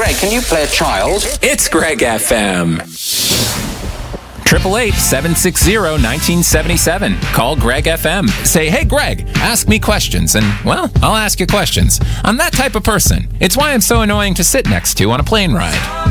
Greg, can you play a child? It's Greg FM. 888-760-1977. Call Greg FM. Say, hey, Greg, ask me questions. And, well, I'll ask you questions. I'm that type of person. It's why I'm so annoying to sit next to on a plane ride.